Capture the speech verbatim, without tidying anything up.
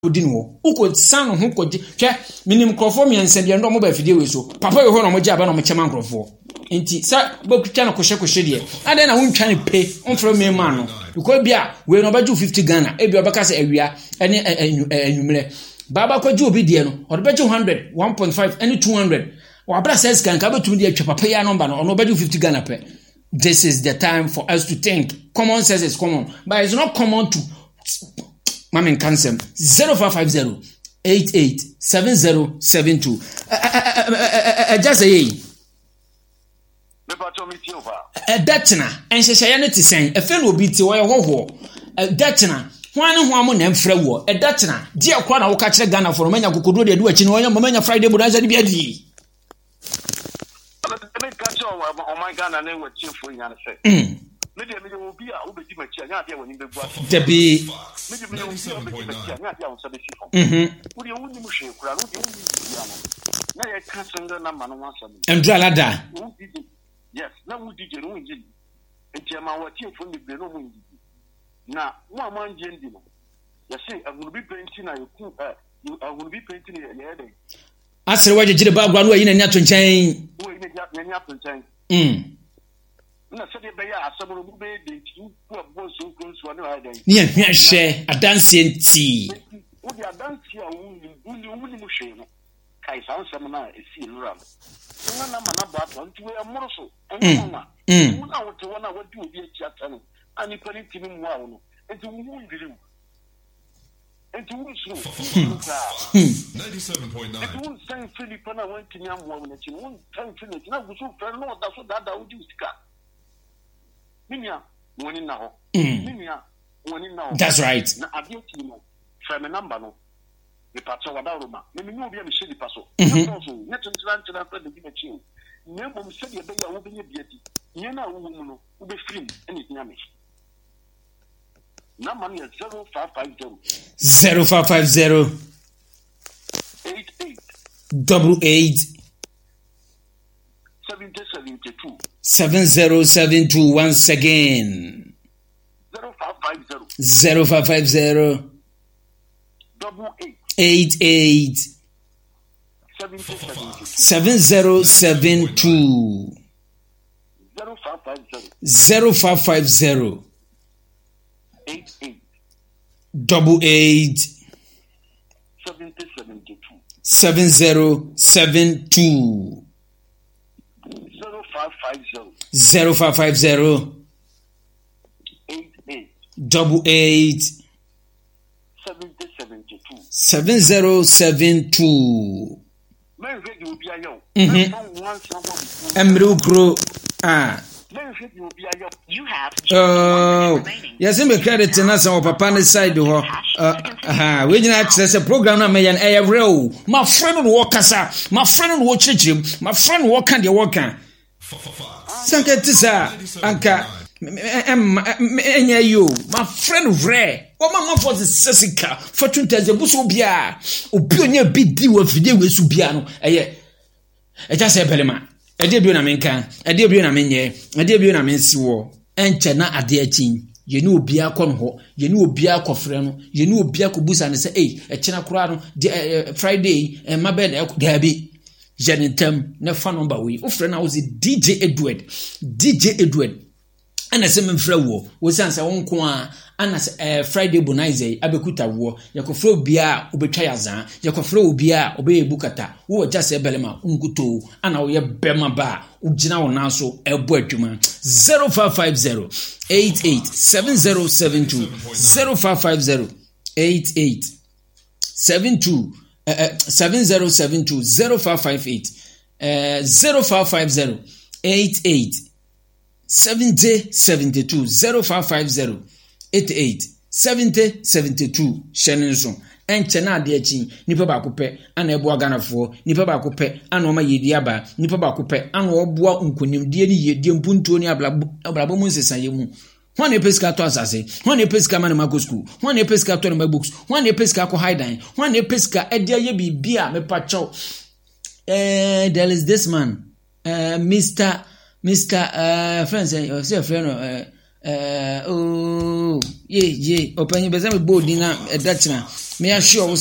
odinwo uko sanu ho koji hwe minim krofo mi ense de ndo mo ba fidie we so papa we ho na mo gya ba na mo chema krofo enti sa bokutwa na kohye kohye de ade na wontwa ne pe onfro me ma no because bia we no ba ju fifty Ghana e bia obaka se awia ene anwumre baba kwaji obi de no o de ba ju one hundred one point five any two hundred o abra says kan ka betum de atwa papa ya number no o no ba ju fifty Ghana pe. This is the time for us to think. Common sense is common, but it's not common to Mamin Cansem zero five five zero eight eight seven zero seven two. Just say Dutchna and Shashayanity saying a fellow beats away ho a Dutchna. One who am on free war a Dutchna. Dear Kwana will catch a Ghana for Mania could do the do a chino Mamma Friday would answer the B D. Oh my God, I know what you're for. Maybe I will be a bit of a chair when you go to be. Maybe I will see a bit of a chair. Would you only machine crowd? Now I can't send the number one. And Dralada. Yes, now we did your own. And Jama, what you from the Below. Now, one man, Jendino. You see, I will be painting. I will be painting a day. Asere waje jire background we yin nya tonchen we yin nya tonchen mm na se de be ya asabro bu be de ti ku abo so kunso na wa den ni ahwa hwe adanse nti wo di adanse a wo ni wo ni wo ni mu hwe no kai san sam na esi nura no na ma na ba to nti we amoro so enu na wo na wo te wo na wo di obi achi ata no ani pari ti mu wa wo no enti wo wo ndiri and to ninety-seven point nine. And to send Philip and I went to Yam woman, and you won't tell Philip. Now, we so fair, no, that's what that would use. Minia, one in now. Minia, one in now. That's right. I didn't know. From a number, no. The Pacho Wadama. Maybe no be a Michelle Paso. Also, not to answer that the given chill. Never said your baby will be a beauty. Yena woman will be free, anything I miss. Number is zero five five zero. Zero five five zero. Eight eight. Double eight. Seventy seventy two. Seven zero seven two once again. Zero five five zero. Zero five five zero. Double eight. Eight eight. Seventy seventy two. Seven zero seven two. Zero five five zero. Zero five five zero. Eight eight. Double eight. Seventy seventy two. Seven zero seven two. Zero five five zero. Zero five five zero. Eight eight. Double eight. Seventy seventy two. Seven zero seven two. Man, ready will be a young. Mm-hmm. Emrukro. Ah. You have oh, yes, I'm a credit to us on Papa's side. Uh, uh, we didn't access a program. I may an air row. My friend walker, sir. My friend watch him. My friend walk on the walker. Sanka Tisa, Anka, you, my friend Ray. What my mouth was a Sessica. Fortune tells the Busubia. Opinion big deal with video with Subiano. Eh, I just say, Pelema. I did be a menka, I did be a menye, I did be a mensi war, and Chena a dear chin. You know, Bia Conho, you know, Bia Cofreno, you know, Bia Cobus and say, eh, a Chena Crano, Friday, and my bed, there be Janitem, no fun number we. Oh, friend, I was a D J Edward, D J Edward, and a seven frewo was answer one coin. And as a Friday Bonaize, Abekuta war, Yakofro Bia, Ubetayazan, Yakofro Bia, Obey Bukata, who just a Belema, Unguto, and our Bema Bar, Ujina Naso, Elbuetuma, zero five five zero, eight eight, seven zero seven two, zero five five zero, eight eight, seven two, seven zero seven two, zero five five eight, zero five five zero, eight eight, seventy seventy two, zero five five zero. eighty-eight seventy seventy-two Shenenson and Chena Diachin, Nipa Bakupe, and Eboa Ganafo, Nipa Bakupe, and Oma Yediaba, Nipa Bakupe, and Obua Unkunim, Diani, Diampuntonia Blabomus Sayemu. One episcator assassin, one episca manamago school, one episca to my books, one episca hiding, one episca Edia Yebi Bia, me pacho. Eh, there is this man, uh, Mister Mister Uh, friends, uh, say a friend, uh, Uh, oh, yeah, yeah. Open your bezame board in a Dutchman. me assure